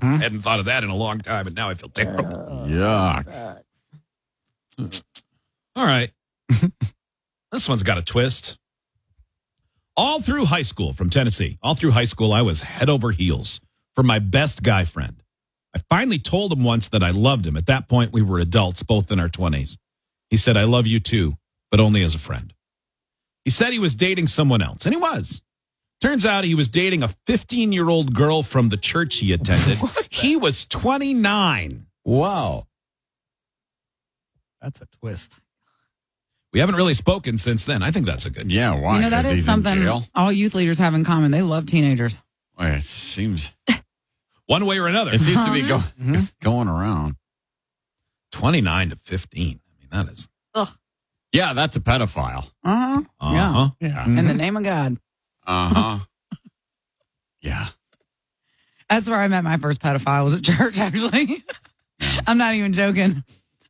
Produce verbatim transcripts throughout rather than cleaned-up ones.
I hadn't thought of that in a long time, and now I feel terrible. Oh, yuck. All right. This one's got a twist. All through high school from Tennessee, all through high school, I was head over heels for my best guy friend. I finally told him once that I loved him. At that point, we were adults, both in our twenties. He said, I love you too, but only as a friend. He said he was dating someone else, and he was. Turns out he was dating a fifteen-year-old girl from the church he attended. He was twenty-nine. Wow. That's a twist. We haven't really spoken since then. I think that's a good. Yeah, why? You know, that 'Cause is he's in something jail? all youth leaders have in common. They love teenagers. Well, it seems One way or another. it seems to be go, Mm-hmm. going around. twenty-nine to fifteen. I mean, that is. Ugh. Yeah, that's a pedophile. Uh-huh. Yeah. Uh-huh. Yeah. In the name of God. Uh huh. Yeah. That's where I met my first pedophile, was at church, actually. I'm not even joking.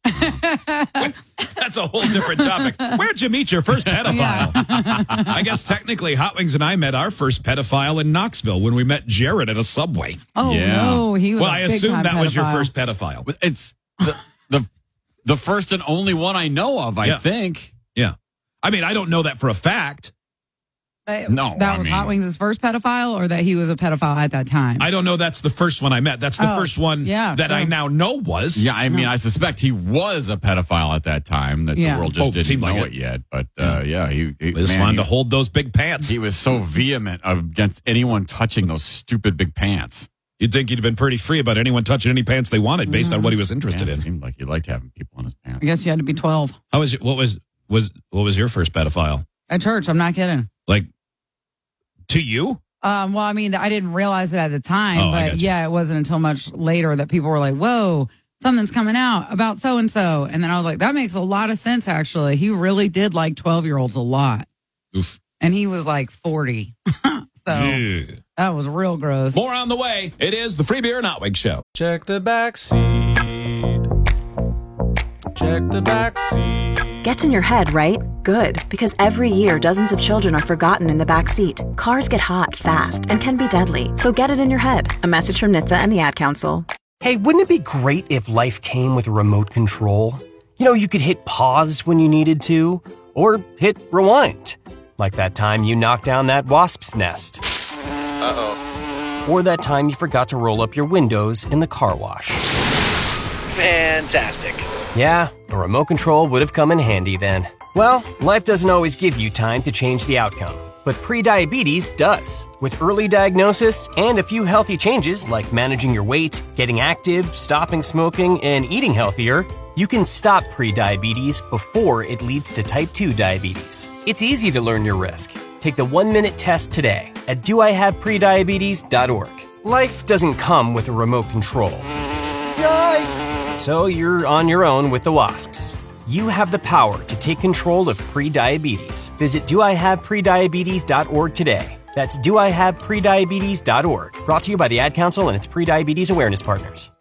That's a whole different topic. Where'd you meet your first pedophile? I guess technically Hot Wings and I met our first pedophile in Knoxville when we met Jared at a Subway. Oh, Yeah. no. He was Well, a I big assume time that was your pedophile. first pedophile. But it's the, the the first and only one I know of, I Yeah. think. Yeah. I mean, I don't know that for a fact. That, No, That I was mean- Hot Wings' first pedophile, or that he was a pedophile at that time? I don't know that's the first one I met. That's the Oh, first one yeah, that I sure. now know was. Yeah, I mean, I suspect he was a pedophile at that time. That Yeah. the world just Oh, didn't seemed know like it. it. yet. But uh, yeah, he, he We just man, wanted he, to hold those big pants. he was so vehement against anyone touching those stupid big pants. You'd think he'd have been pretty free about anyone touching any pants they wanted based Mm-hmm. on what he was interested Yeah, it in. seemed like he liked having people in his pants. I guess you had to be twelve. How was it? What was was what was your first pedophile? At church, I'm not kidding. Like to you? Um, well, I mean, I didn't realize it at the time, Oh, I but got you. yeah, it wasn't until much later that people were like, whoa, something's coming out about so-and-so. And then I was like, that makes a lot of sense, actually. He really did like twelve-year-olds a lot. Oof. And he was like forty. So Yeah. that was real gross. More on the way. It is the Free Beer and Hot Wings Show. Check the back seat. Check the back seat. Gets in your head, right? Good, because every year dozens of children are forgotten in the back seat. Cars get hot fast and can be deadly, so get it in your head. A message from N H T S A and the Ad Council. Hey, wouldn't it be great if life came with a remote control? You know, you could hit pause when you needed to, or hit rewind. Like that time you knocked down that wasp's nest. Uh-oh. Or that time you forgot to roll up your windows in the car wash. Fantastic. Yeah, a remote control would have come in handy then. Well, life doesn't always give you time to change the outcome, but prediabetes does. With early diagnosis and a few healthy changes like managing your weight, getting active, stopping smoking, and eating healthier, you can stop prediabetes before it leads to type two diabetes. It's easy to learn your risk. Take the one-minute test today at do I have prediabetes dot org. Life doesn't come with a remote control. Yikes! So you're on your own with the wasps. You have the power to take control of prediabetes. Visit do I have prediabetes dot org today. That's do I have prediabetes dot org. Brought to you by the Ad Council and its prediabetes awareness partners.